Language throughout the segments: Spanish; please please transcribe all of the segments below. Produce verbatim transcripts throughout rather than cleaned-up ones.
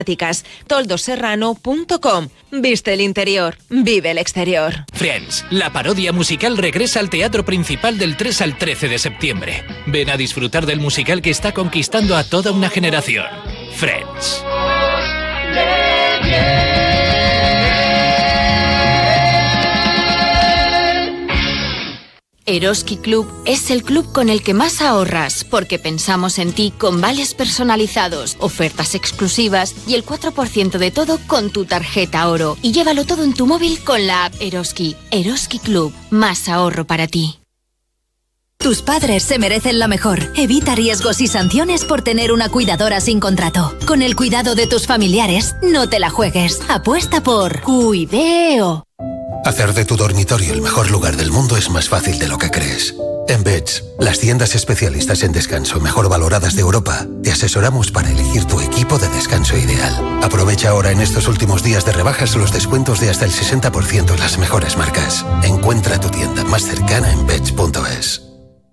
toldo serrano punto com. Viste el interior, vive el exterior. Friends, la parodia musical regresa al Teatro Principal del tres al trece de septiembre. Ven a disfrutar del musical que está conquistando a toda una generación. Friends. Eroski Club es el club con el que más ahorras, porque pensamos en ti con vales personalizados, ofertas exclusivas y el cuatro por ciento de todo con tu tarjeta oro. Y llévalo todo en tu móvil con la app Eroski. Eroski Club, más ahorro para ti. Tus padres se merecen lo mejor. Evita riesgos y sanciones por tener una cuidadora sin contrato. Con el cuidado de tus familiares, no te la juegues. Apuesta por Cuideo. Hacer de tu dormitorio el mejor lugar del mundo es más fácil de lo que crees. En Beds, las tiendas especialistas en descanso mejor valoradas de Europa, te asesoramos para elegir tu equipo de descanso ideal. Aprovecha ahora en estos últimos días de rebajas los descuentos de hasta el sesenta por ciento en las mejores marcas. Encuentra tu tienda más cercana en beds punto es.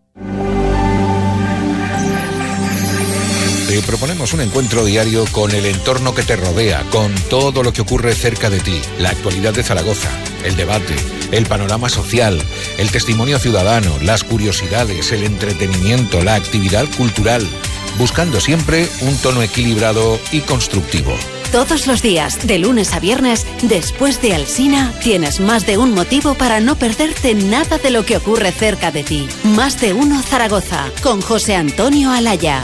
Te proponemos un encuentro diario con el entorno que te rodea, con todo lo que ocurre cerca de ti, la actualidad de Zaragoza, el debate, el panorama social, el testimonio ciudadano, las curiosidades, el entretenimiento, la actividad cultural, buscando siempre un tono equilibrado y constructivo. Todos los días, de lunes a viernes, después de Alsina, tienes más de un motivo para no perderte nada de lo que ocurre cerca de ti. Más de uno Zaragoza, con José Antonio Alaya.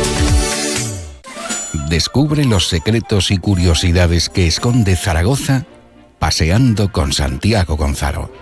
Descubre los secretos y curiosidades que esconde Zaragoza paseando con Santiago Gonzalo.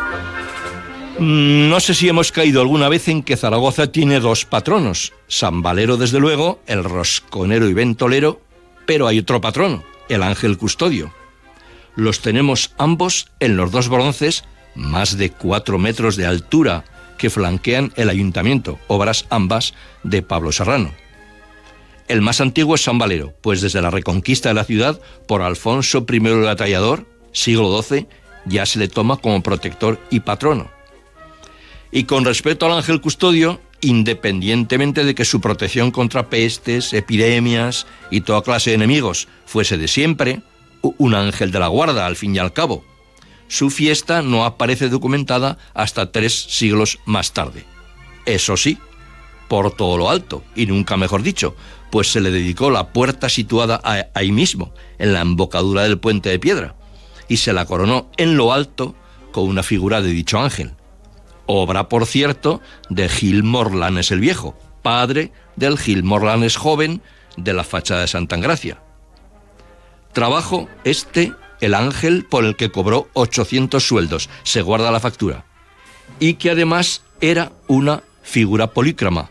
No sé si hemos caído alguna vez en que Zaragoza tiene dos patronos. San Valero, desde luego, el rosconero y ventolero, pero hay otro patrono, el ángel custodio. Los tenemos ambos en los dos bronces, más de cuatro metros de altura, que flanquean el ayuntamiento, obras ambas de Pablo Serrano. El más antiguo es San Valero, pues desde la reconquista de la ciudad por Alfonso primero el Atallador, siglo doce, ya se le toma como protector y patrono. Y con respecto al ángel custodio, independientemente de que su protección contra pestes, epidemias y toda clase de enemigos fuese de siempre, un ángel de la guarda al fin y al cabo, su fiesta no aparece documentada hasta tres siglos más tarde. Eso sí, por todo lo alto, y nunca mejor dicho, pues se le dedicó la puerta situada ahí mismo, en la embocadura del puente de piedra, y se la coronó en lo alto con una figura de dicho ángel. Obra, por cierto, de Gil Morlanes el Viejo, padre del Gil Morlanes joven de la fachada de Santa Engracia. Trabajo este, el ángel por el que cobró ochocientos sueldos, se guarda la factura, y que además era una figura polícroma.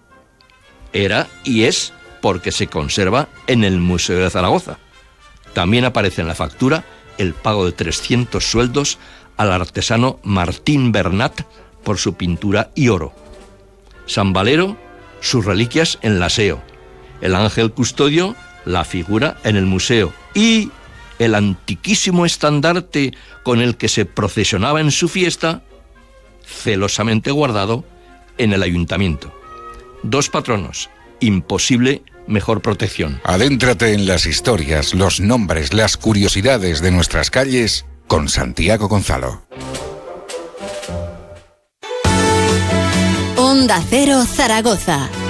Era y es porque se conserva en el Museo de Zaragoza. También aparece en la factura el pago de trescientos sueldos al artesano Martín Bernat por su pintura y oro. San Valero, sus reliquias en la S E O. El ángel custodio, la figura en el museo. Y el antiquísimo estandarte con el que se procesionaba en su fiesta, celosamente guardado en el ayuntamiento. Dos patronos, imposible mejor protección. Adéntrate en las historias, los nombres, las curiosidades de nuestras calles con Santiago Gonzalo. Onda Cero Zaragoza.